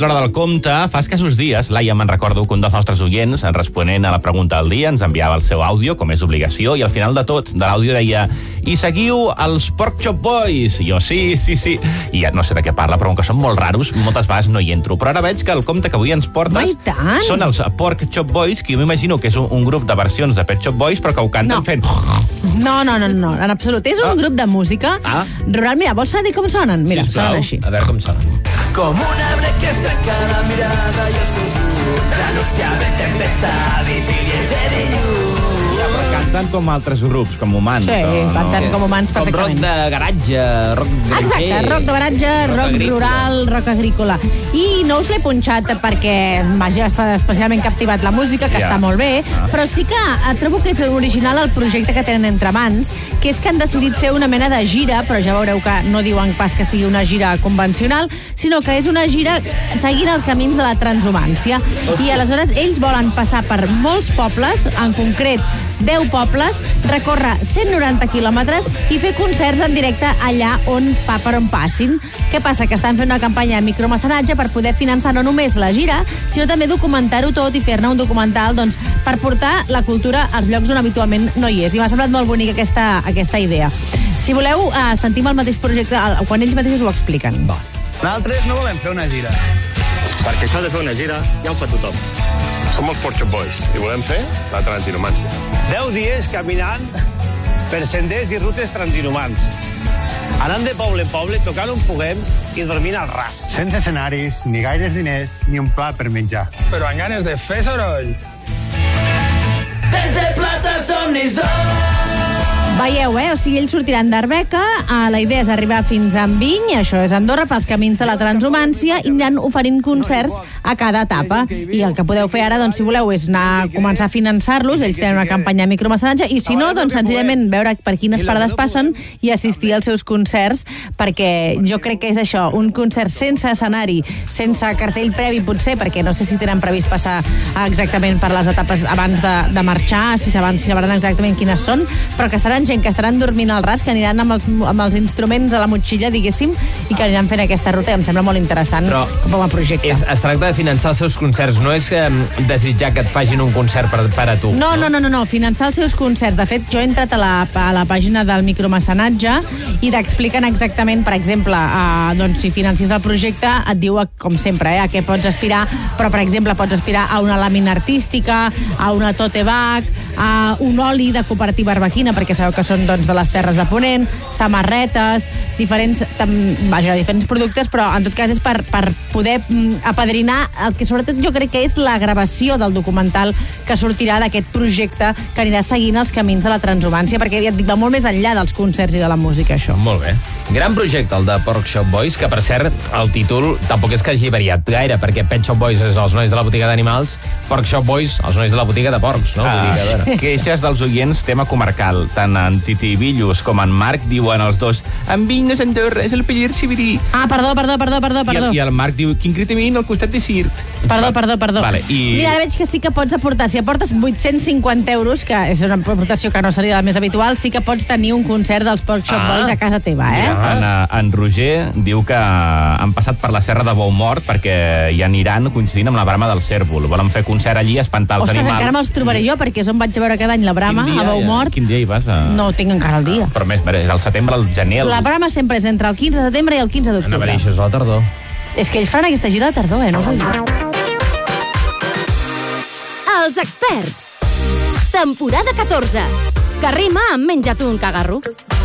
l'hora del compte. Fa escassos dies, Laia, me'n recordo que un dels nostres oients, responent a la pregunta del dia, ens enviava el seu àudio, com és obligació, i al final de tot, de l'àudio deia: i seguiu els Pork Chop Boys. I jo, sí. I ja no sé de què parla, però com que són molt raros, moltes vegades no hi entro. Però ara veig que el compte que avui ens portes són els Pork Chop Boys, que jo m'imagino que és un grup de versions de Pet Shop Boys, però que ho canten fent... No, en absolut. És un grup de música rural. Mira, vols saber com sonen? Mira, sonen així. A veure com sonen. Com un arbre que es trenca la mirada i els seus ulls anunciaven tempesta, vigílies de dilluns. Canten com altres grups, com humans. Sí, canten com humans perfectament. Com rock de garatge, rock de... Exacte, rock de garatge, rock rural, rock agrícola. I no us l'he punxat perquè m'hagi especialment captivat la música, que està molt bé, però sí que trobo que és original el projecte que tenen entre mans, que és que han decidit fer una mena de gira, però ja veureu que no diuen pas que sigui una gira convencional, sinó que és una gira seguint els camins de la transhumància. I aleshores ells volen passar per molts pobles, en concret 10 pobles, recórrer 190 quilòmetres i fer concerts en directe allà on passin. Què passa? Que estan fent una campanya de micromecenatge per poder finançar no només la gira, sinó també documentar-ho tot i fer-ne un documental per portar la cultura als llocs on habitualment no hi és. I m'ha semblat molt bonica aquesta idea. Si voleu, sentim el mateix projecte quan ells mateixos ho expliquen. Nosaltres no volem fer una gira, perquè això de fer una gira ja ho fa tothom. Som els Pork Chop Boys i volem fer la transinhumància. 10 dies caminant per senders i rutes transinhumans. Anant de poble en poble, tocant on puguem i dormint al ras. Sense escenaris, ni gaires diners, ni un plat per menjar. Però amb ganes de fer soroll. Tens de plata somnis d'or. Veieu, o sigui, ells sortiran d'Arbeca, la idea és arribar fins a Enviny, això és Andorra, pels camins de la transhumància, i aniran oferint concerts a cada etapa. I el que podeu fer ara, si voleu, és començar a finançar-los, ells tenen una campanya de micromecenatge, i si no, senzillament veure per quines parades passen i assistir als seus concerts, perquè jo crec que és això, un concert sense escenari, sense cartell previ potser, perquè no sé si tenen previst passar exactament per les etapes abans de marxar, si sabran exactament quines són, però que estaran gent que estaran dormint al ras, que aniran amb els instruments a la motxilla, diguéssim, i que aniran fent aquesta ruta, i em sembla molt interessant com a projecte. Es tracta de finançar els seus concerts, no és desitjar que et facin un concert per a tu. No, finançar els seus concerts. De fet, jo he entrat a la pàgina del micromecenatge i t'expliquen exactament, per exemple, si financies el projecte, et diu, com sempre, a què pots aspirar, però, per exemple, pots aspirar a una làmina artística, a una tote bag, a un oli de cooperativa arbequina, perquè sabeu que són de les terres de Ponent, samarretes, diferents productes, però en tot cas és per poder apadrinar el que sobretot jo crec que és la gravació del documental que sortirà d'aquest projecte que anirà seguint els camins de la transhumància, perquè ja et dic, va molt més enllà dels concerts i de la música, això. Molt bé. Gran projecte, el de Pork Chop Boys, que per cert, el títol tampoc és que hagi variat gaire, perquè Pet Shop Boys és els nois de la botiga d'animals, Pork Shop Boys, els nois de la botiga de porcs, no? Queixes dels oients, tema comarcal. Tant en Titi Villos com en Marc diuen els dos: Enviny no és Andorra, és el Peller Sibirí. Perdó. I el Marc diu: quin critimín al costat de Sirt. Perdó. Vale, Mira, ara veig que sí que pots aportar. Si aportes 850 euros, que és una aportació que no seria la més habitual, sí que pots tenir un concert dels Pork Chop Boys a casa teva, En Roger diu que han passat per la Serra de Boumort perquè hi aniran coincidint amb la Brama del Cèrvol. Volen fer concert allí, espantar els animals. Ostres, encara me'ls trobaré jo, perquè és on vaig a veure cada any la Brama, a Boumort. Quin dia hi vas? No ho tinc encara el dia. Però més, és al setembre, al gener... La Brama sempre és entre el 15 de setembre i el 15 d'octubre. A veure, això és a la tardor. És que ells faran aquesta gira a la tardor, no us ho dic. Els experts. Temporada 14. Que rima amb menja't un cagarro.